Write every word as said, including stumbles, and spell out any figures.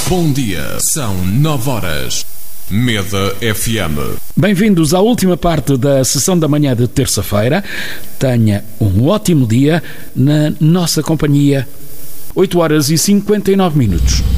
Bom dia, são nove horas. Meda F M. Bem-vindos à última parte da sessão da manhã de terça-feira. Tenha um ótimo dia na nossa companhia. oito horas e cinquenta e nove minutos.